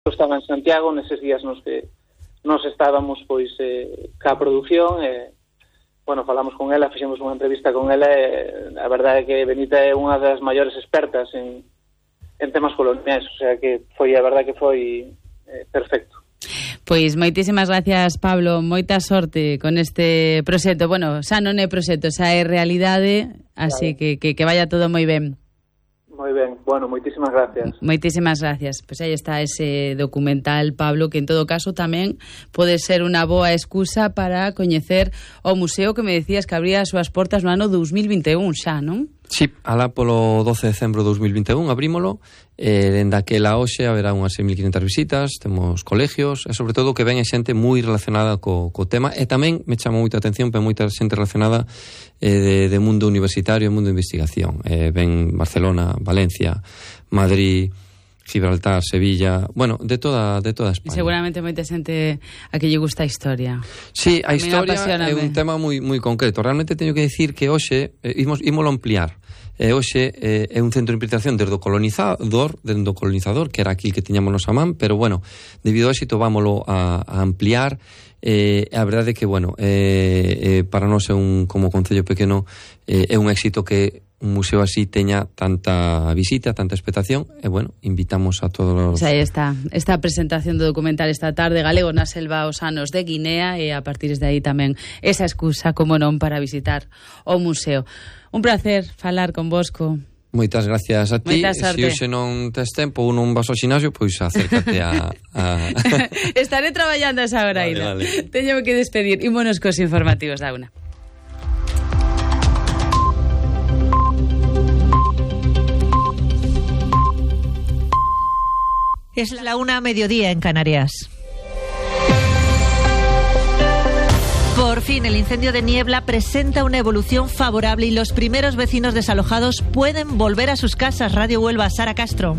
estaba en Santiago neses días nos que nos estábamos pois ca produción falamos con ela, fixemos unha entrevista con ela a verdade é que Benita é unha das maiores expertas en temas coloniais, o sea que foi a verdade que foi perfecto. Pois moitísimas gracias, Pablo, moita sorte con este proxecto. Bueno, xa non é proxecto, xa é realidade, así que vaya todo moi ben. Moi ben, bueno, moitísimas gracias. Moitísimas gracias. Pois aí está ese documental, Pablo, que en todo caso tamén pode ser unha boa excusa para coñecer o museo que me decías que abría as súas portas no ano 2021 xa, non? Sí, alá polo 12 de decembro de 2021 abrímolo, dende aquela hoxe haberá unhas 6.500 visitas, temos colegios, e sobre todo que ven xente moi relacionada co tema, e tamén me chama moita atención, ven moita xente relacionada de mundo universitario e mundo de investigación. Ven Barcelona, Valencia, Madrid, Gibraltar, Sevilla, bueno, de toda España. Seguramente moita xente a que lle gusta a historia. Sí, a historia é un tema moi concreto. Realmente teño que decir que hoxe ímolo ampliar. Hoxe é un centro de interpretación desde o colonizador, que era aquí que tiñamos nos a man, pero bueno, debido ao éxito vámolo a ampliar. A verdade é que, bueno, para nós como concello pequeno é un éxito que un museo así teña tanta visita, tanta expectación, e bueno, invitamos a todos os... Aí está, esta presentación do documental esta tarde, Galego na selva aos anos de Guinea, e a partir de aí tamén esa excusa, como non, para visitar o museo. Un placer falar convosco. Moitas gracias a ti. Se hoxe non tes tempo ou non vas ao xinasio, pois acércate a... Estaré traballando a esa hora, vale. Teño que despedir. Ímonos cos informativos da una. Es la 1:00 en Canarias. Por fin, el incendio de Niebla presenta una evolución favorable y los primeros vecinos desalojados pueden volver a sus casas. Radio Huelva, Sara Castro.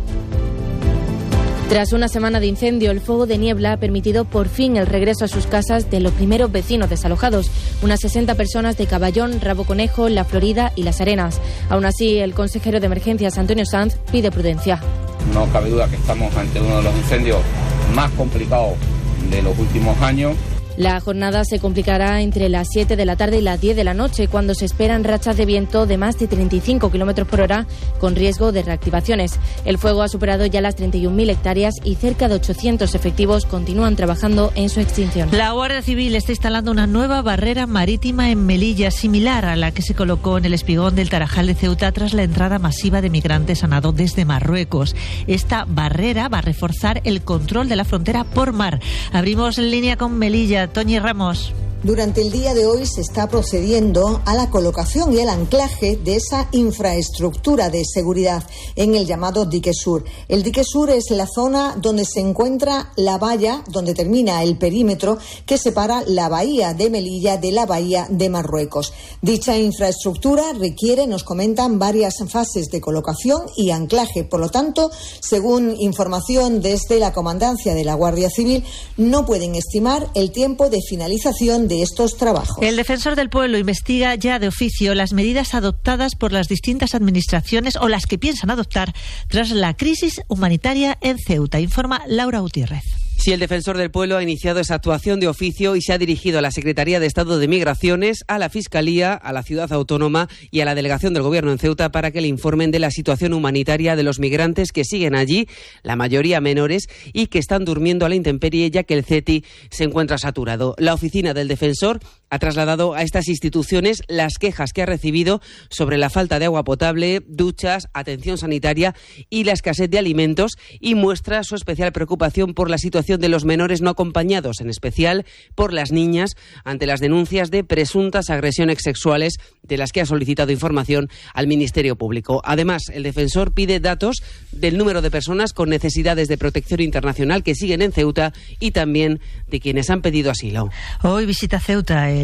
Tras una semana de incendio, el fuego de Niebla ha permitido por fin el regreso a sus casas de los primeros vecinos desalojados, unas 60 personas de Caballón, Rabo Conejo, La Florida y Las Arenas. Aún así, el consejero de Emergencias, Antonio Sanz, pide prudencia. No cabe duda que estamos ante uno de los incendios más complicados de los últimos años. La jornada se complicará entre las 7 de la tarde y las 10 de la noche, cuando se esperan rachas de viento de más de 35 km por hora, con riesgo de reactivaciones. El fuego ha superado ya las 31.000 hectáreas y cerca de 800 efectivos continúan trabajando en su extinción. La Guardia Civil está instalando una nueva barrera marítima en Melilla, similar a la que se colocó en el espigón del Tarajal de Ceuta tras la entrada masiva de migrantes a nado desde Marruecos. Esta barrera va a reforzar el control de la frontera por mar. Abrimos en línea con Melilla. Toñi Ramos. Durante el día de hoy se está procediendo a la colocación y el anclaje de esa infraestructura de seguridad en el llamado Dique Sur. El Dique Sur es la zona donde se encuentra la valla, donde termina el perímetro que separa la bahía de Melilla de la bahía de Marruecos. Dicha infraestructura requiere, nos comentan, varias fases de colocación y anclaje. Por lo tanto, según información desde la Comandancia de la Guardia Civil, no pueden estimar el tiempo de finalización de estos trabajos. El defensor del pueblo investiga ya de oficio las medidas adoptadas por las distintas administraciones o las que piensan adoptar tras la crisis humanitaria en Ceuta, informa Laura Gutiérrez. Sí, el defensor del pueblo ha iniciado esa actuación de oficio y se ha dirigido a la Secretaría de Estado de Migraciones, a la Fiscalía, a la Ciudad Autónoma y a la Delegación del Gobierno en Ceuta para que le informen de la situación humanitaria de los migrantes que siguen allí, la mayoría menores, y que están durmiendo a la intemperie ya que el CETI se encuentra saturado. La oficina del defensor ha trasladado a estas instituciones las quejas que ha recibido sobre la falta de agua potable, duchas, atención sanitaria y la escasez de alimentos, y muestra su especial preocupación por la situación de los menores no acompañados, en especial por las niñas, ante las denuncias de presuntas agresiones sexuales de las que ha solicitado información al Ministerio Público. Además, el defensor pide datos del número de personas con necesidades de protección internacional que siguen en Ceuta y también de quienes han pedido asilo. Hoy visita Ceuta el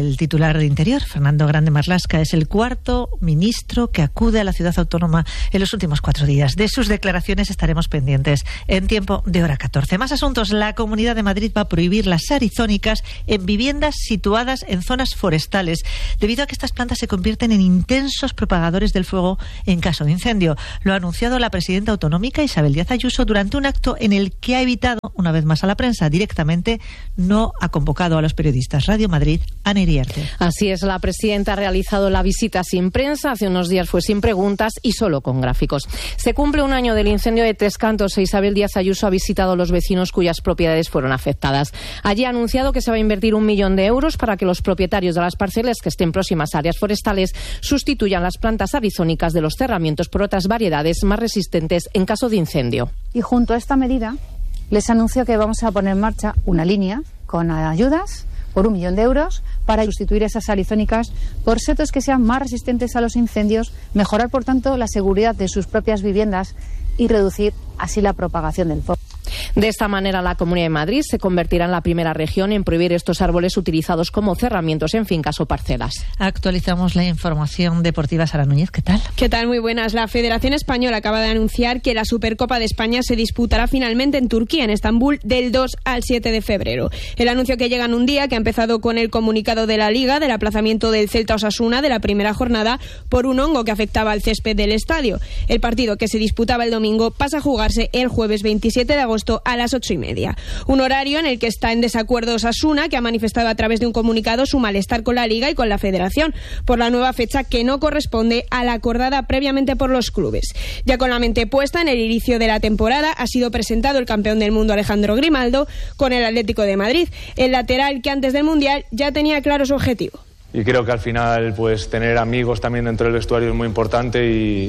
el titular de Interior, Fernando Grande Marlaska, es el cuarto ministro que acude a la ciudad autónoma en los últimos 4 días. De sus declaraciones estaremos pendientes en tiempo de hora 14. Más asuntos. La Comunidad de Madrid va a prohibir las arizónicas en viviendas situadas en zonas forestales, debido a que estas plantas se convierten en intensos propagadores del fuego en caso de incendio. Lo ha anunciado la presidenta autonómica Isabel Díaz Ayuso durante un acto en el que ha evitado, una vez más, a la prensa directamente. No ha convocado a los periodistas. Radio Madrid, Ana Iriarte. Así es, la presidenta ha realizado la visita sin prensa. Hace unos días fue sin preguntas y solo con gráficos. Se cumple un año del incendio de Tres Cantos e Isabel Díaz Ayuso ha visitado a los vecinos cuyas propiedades fueron afectadas. Allí ha anunciado que se va a invertir 1 millón de euros para que los propietarios de las parcelas que estén próximas a áreas forestales sustituyan las plantas arizónicas de los cerramientos por otras variedades más resistentes en caso de incendio. Y junto a esta medida les anuncio que vamos a poner en marcha una línea con ayudas por 1 millón de euros para sustituir esas arizónicas por setos que sean más resistentes a los incendios, mejorar por tanto la seguridad de sus propias viviendas y reducir así la propagación del fuego. De esta manera, la Comunidad de Madrid se convertirá en la primera región en prohibir estos árboles utilizados como cerramientos en fincas o parcelas. Actualizamos la información deportiva. Sara Núñez, ¿qué tal? ¿Qué tal? Muy buenas. La Federación Española acaba de anunciar que la Supercopa de España se disputará finalmente en Turquía, en Estambul, del 2 al 7 de febrero. El anuncio que llega en un día que ha empezado con el comunicado de la Liga del aplazamiento del Celta Osasuna de la primera jornada por un hongo que afectaba al césped del estadio. El partido, que se disputaba el domingo, pasa a jugarse el jueves 27 de agosto a las 8:30. Un horario en el que está en desacuerdo Osasuna, que ha manifestado a través de un comunicado su malestar con la Liga y con la Federación por la nueva fecha que no corresponde a la acordada previamente por los clubes. Ya con la mente puesta en el inicio de la temporada, ha sido presentado el campeón del mundo Alejandro Grimaldo con el Atlético de Madrid, el lateral que antes del Mundial ya tenía claro su objetivo. Y creo que al final pues tener amigos también dentro del vestuario es muy importante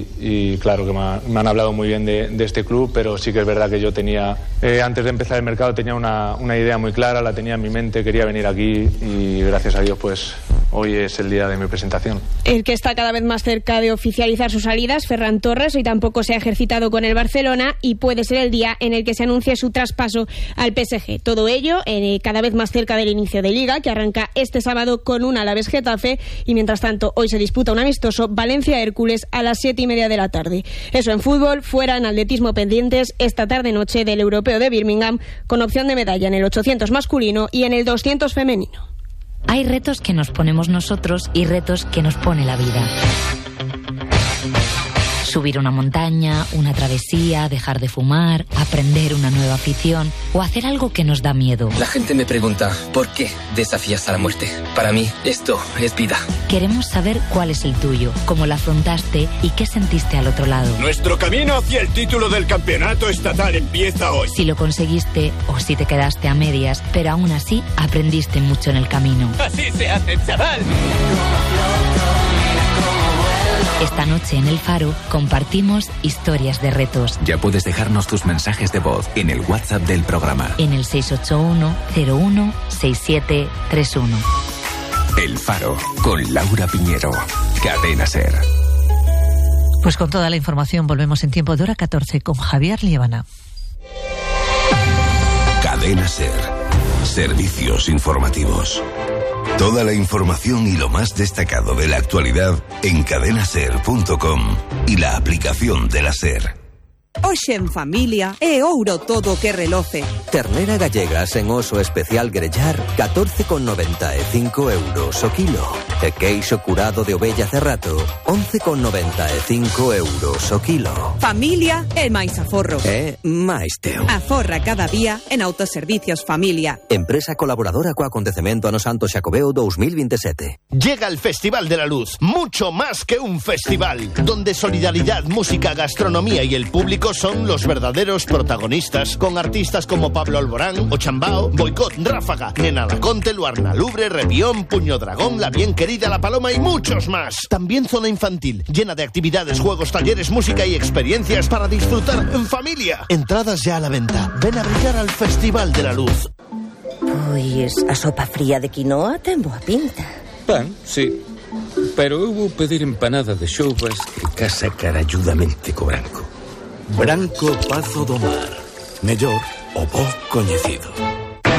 y claro que me han hablado muy bien de este club, pero sí que es verdad que yo tenía, antes de empezar el mercado tenía una idea muy clara, la tenía en mi mente, quería venir aquí y gracias a Dios pues hoy es el día de mi presentación. El que está cada vez más cerca de oficializar sus salidas, Ferran Torres, hoy tampoco se ha ejercitado con el Barcelona y puede ser el día en el que se anuncie su traspaso al PSG. Todo ello cada vez más cerca del inicio de Liga, que arranca este sábado con un Alavés Getafe, y mientras tanto hoy se disputa un amistoso Valencia-Hércules a las 7:30 de la tarde. Eso en fútbol. Fuera, en atletismo, pendientes esta tarde-noche del Europeo de Birmingham, con opción de medalla en el 800 masculino y en el 200 femenino. Hay retos que nos ponemos nosotros y retos que nos pone la vida. Subir una montaña, una travesía, dejar de fumar, aprender una nueva afición o hacer algo que nos da miedo. La gente me pregunta, ¿por qué desafías a la muerte? Para mí, esto es vida. Queremos saber cuál es el tuyo, cómo lo afrontaste y qué sentiste al otro lado. Nuestro camino hacia el título del campeonato estatal empieza hoy. Si lo conseguiste o si te quedaste a medias, pero aún así aprendiste mucho en el camino. Así se hace, chaval. Esta noche en El Faro compartimos historias de retos. Ya puedes dejarnos tus mensajes de voz en el WhatsApp del programa. En el 681-01-6731. El Faro, con Laura Piñero. Cadena SER. Pues con toda la información volvemos en tiempo de hora 14 con Javier Liébana. Cadena SER. Servicios informativos. Toda la información y lo más destacado de la actualidad en cadenaser.com y la aplicación de la SER. Hoxe en familia é ouro todo que reloce. Ternera gallega sen oso especial grellar 14,95 euros o kilo. E queixo curado de ovella cerrato 11,95 euros o kilo. Familia é máis aforro. É máis teu. Aforra cada día en Autoservicios Familia. Empresa colaboradora co acontecemento Ano Santo Xacobeo 2027. Llega el Festival de la Luz, mucho más que un festival, donde solidaridad, música, gastronomía y el público son los verdaderos protagonistas, con artistas como Pablo Alborán, Ochambao, Boicot, Ráfaga, Nena Laconte, Luarna Lubre, Revión, Puño Dragón, La Bien Querida, La Paloma y muchos más. También zona infantil, llena de actividades, juegos, talleres, música y experiencias para disfrutar en familia. Entradas ya a la venta. Ven a brillar al Festival de la Luz. Pois a sopa fría de quinoa ten boa pinta. Pan, sí. Pero eu vou pedir empanada de xoubas e casa caralludamente co branco. Branco Pazo do Mar. Mellor o bo coñecido.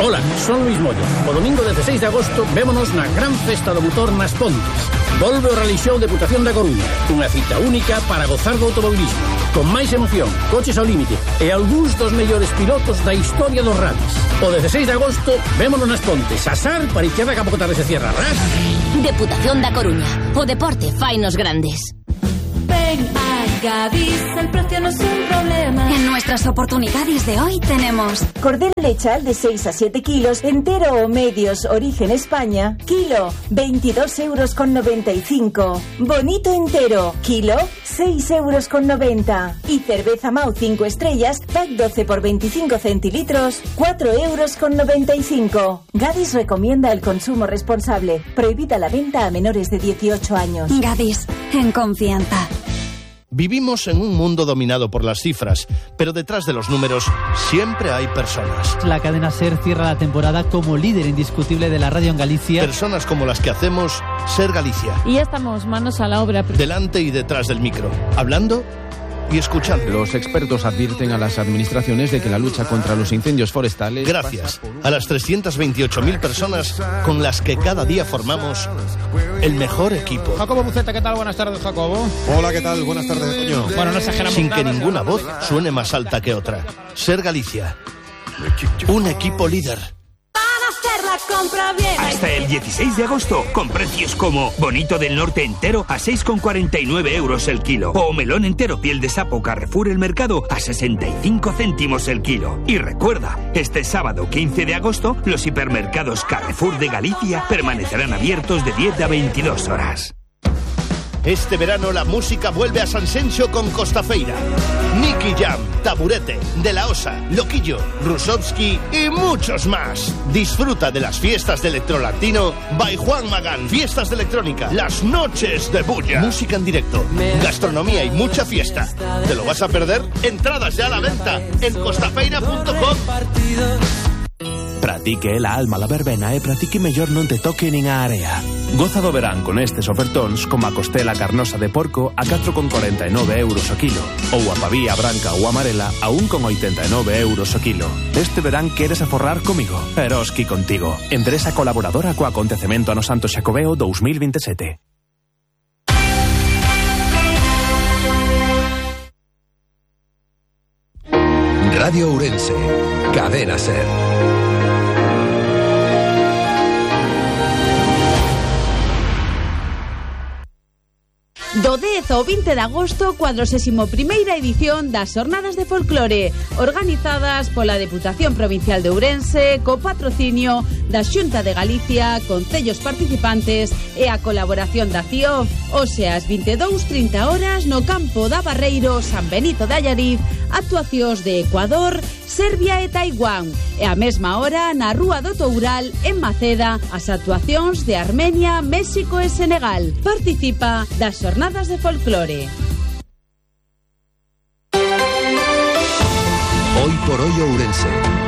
Ola, son Luis Moya. O domingo 16 de agosto vémonos na gran festa do motor nas Pontes. Volve o Rally Show Deputación da Coruña. Unha cita única para gozar do automobilismo. Con máis emoción, coches ao límite e algúns dos mellores pilotos da historia dos rallies. O 16 de agosto vémonos nas Pontes. Asar para izquierda que a pouco tarde se cierra. Ras. Deputación da Coruña. O deporte fainos grandes. Ven a Gadis, el precio no es un problema. En nuestras oportunidades de hoy tenemos cordero lechal de 6 a 7 kilos, entero o medios, origen España, kilo, 22,95 €. Bonito entero, kilo, 6,90 €. Y cerveza Mau 5 estrellas, pack 12 por 25 centilitros, 4,95 €. Gadis recomienda el consumo responsable. Prohibida la venta a menores de 18 años. Gadis, en confianza. Vivimos en un mundo dominado por las cifras, pero detrás de los números siempre hay personas. La cadena SER cierra la temporada como líder indiscutible de la radio en Galicia. Personas como las que hacemos SER Galicia. Y ya estamos manos a la obra. Delante y detrás del micro, hablando y escuchando. Los expertos advierten a las administraciones de que la lucha contra los incendios forestales... Gracias a las 328.000 personas con las que cada día formamos el mejor equipo. Jacobo Buceta, ¿qué tal? Buenas tardes, Jacobo. Hola, ¿qué tal? Buenas tardes, Toño. Bueno, no exageramos Sin nada, que ninguna voz suene más alta que otra. SER Galicia. Un equipo líder. Compra bien. Hasta el 16 de agosto, con precios como bonito del norte entero a 6,49 € el kilo, o melón entero piel de sapo Carrefour El Mercado a 65 céntimos el kilo. Y recuerda, este sábado 15 de agosto, los hipermercados Carrefour de Galicia permanecerán abiertos de 10 a 22 horas. Este verano la música vuelve a Sanxenxo con Costafeira. Nicky Jam, Taburete, De La Osa, Loquillo, Rusovsky y muchos más. Disfruta de las fiestas de electrolatino by Juan Magán. Fiestas de electrónica, las noches de bulla. Música en directo, gastronomía y mucha fiesta. ¿Te lo vas a perder? Entradas ya a la venta en costafeira.com. Pratique la alma la verbena e pratique mellor non te toque nin a area. Goza do verán con estes ofertóns como a costela carnosa de porco a 4,49 € o kilo ou a pavía branca ou amarela a 1,89 € o kilo. Este verán queres aforrar comigo? Eroski contigo. Empresa colaboradora co acontecemento Ano Santo Xacobeo 2027. Radio Ourense, Cadena SER. Do 10 ao 20 de agosto, 41ª edición das Xornadas de Folclore, organizadas pola Deputación Provincial de Ourense, co patrocinio da Xunta de Galicia, concellos participantes e a colaboración da CIOF. Hoxe ás 22:30 horas no campo da Barreiro, San Benito de Allariz, actuacións de Ecuador, Serbia e Taiwán. E a mesma hora, na Rúa do Toural, en Maceda, as actuacións de Armenia, México e Senegal. Participa das Xornadas de Folclore. Hoy por hoy Ourense.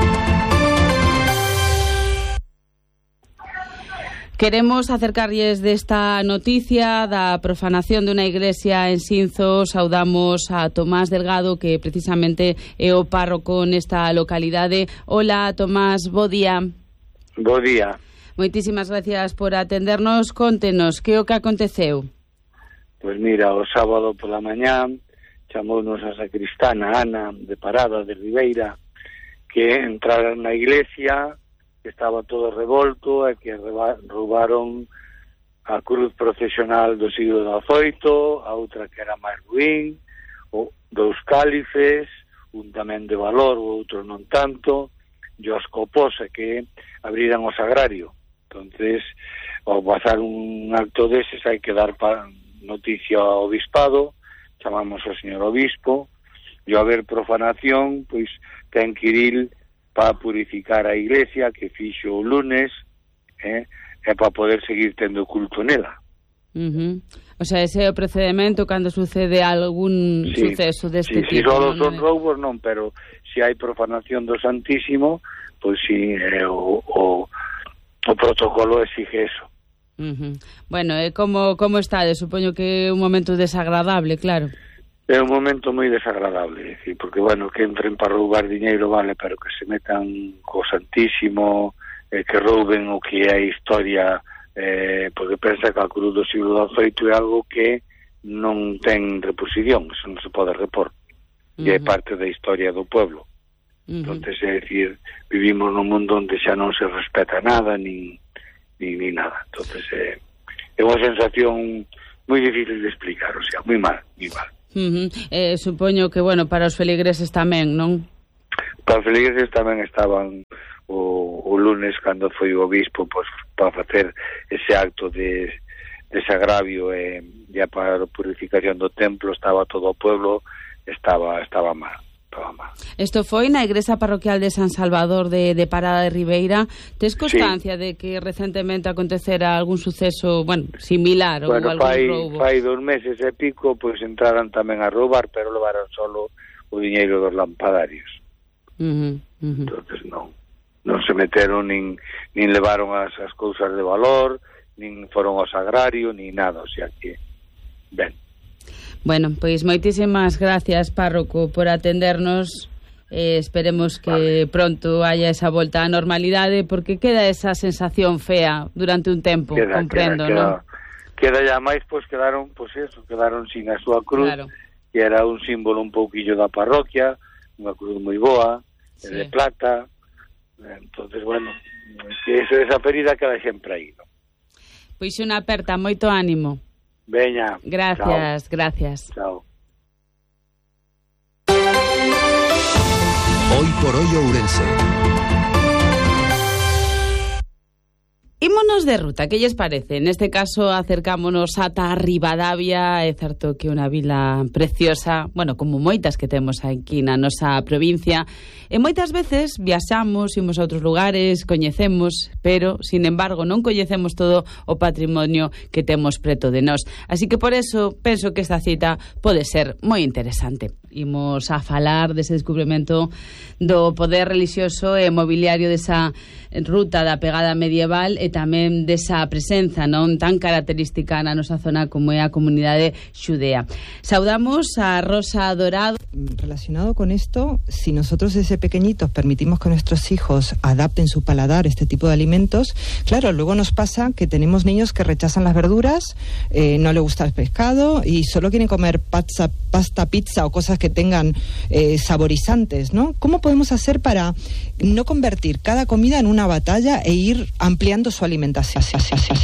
Queremos acercarlles desta noticia da profanación dunha iglesia en Sinzo. Saudamos a Tomás Delgado, que precisamente é o párroco nesta localidade. Hola, Tomás, bo día. Bo día. Moitísimas gracias por atendernos. Contenos, que o que aconteceu? Pois mira, o sábado pola mañá chamounos a sacristana Ana de Parada de Ribeira, que entraron na iglesia, que estaba todo revolto e que roubaron a cruz procesional do siglo XVIII, a outra que era máis ruín, dous cálices, un tamén de valor, o outro non tanto, e os copós que abriran o sagrario. Entonces, ao pasar un acto deses hai que dar noticia ao obispado, chamamos ao señor obispo, e ao haber profanación, pois ten que ir para purificar a iglesia, que fixo o lunes, e para poder seguir tendo culto nela. O sea, ese é o procedimento cando sucede algún suceso deste tipo. Si só son roubos non, pero se hai profanación do Santísimo, pois si o protocolo exige eso. Bueno, como estade? Supoño que é un momento desagradable, claro. É un momento moi desagradable, decir, porque, bueno, que entren para roubar diñeiro, vale, pero que se metan co Santísimo, que rouben o que é a historia, porque pensa que a cruz do siglo XVIII é algo que non ten reposición, eso non se pode repor, e é parte da historia do pueblo. Entonces, é dicir, vivimos nun mundo onde xa non se respeta nada, ni nada. Entonces, é unha sensación moi difícil de explicar, o sea, moi mal, moi mal. Supoño que, bueno, para os feligreses tamén, non? Para os feligreses tamén estaban o lunes, cando foi o obispo, pois, para facer ese acto de desagravio e para a purificación do templo, estaba todo o pueblo, estaba mal. Isto foi na igrexa parroquial de San Salvador de Parada de Ribeira. Tes constancia de que recentemente acontecera algún suceso, bueno, similar ou algún roubo? Fai 2 meses e pico, pois entraran tamén a roubar, pero levaron solo o diñeiro dos lampadarios. Entonces non se meteron nin levaron as cousas de valor, nin foron ao sagrario, nin nada, o sea que ben. Bueno, pois moitísimas gracias, párroco, por atendernos. Esperemos que pronto haya esa volta á normalidade, porque queda esa sensación fea durante un tempo, comprendo, non? Queda ya máis, pois quedaron sin a súa cruz, que era un símbolo un pouquillo da parroquia, unha cruz moi boa, de plata. Entonces, bueno, que esa ferida queda sempre aí, non? Pois unha aperta, moito ánimo. Veña. Gracias, gracias. Chao. Hoy por hoy Ourense. Ímonos de ruta, que lles parece? Neste caso acercámonos ata Ribadavia. É certo que é unha vila preciosa, bueno, como moitas que temos aquí na nosa provincia, e moitas veces viaxamos, imos a outros lugares, coñecemos, pero, sin embargo, non coñecemos todo o patrimonio que temos preto de nós. Así que por eso penso que esta cita pode ser moi interesante. Imos a falar dese descubrimento do poder religioso e mobiliario desa ruta da pegada medieval e tamén desa presenza non tan característica na nosa zona como é a comunidade xudea. Saudamos a Rosa Dorado. Relacionado con esto, si nosotros desde pequeñitos permitimos que nuestros hijos adapten su paladar a este tipo de alimentos, claro, luego nos pasa que tenemos niños que rechazan las verduras, no le gusta el pescado y solo quieren comer pasta, pizza o cosas que tengan saborizantes, ¿no? ¿Cómo podemos hacer para no convertir cada comida en una batalla e ir ampliando su alimentación?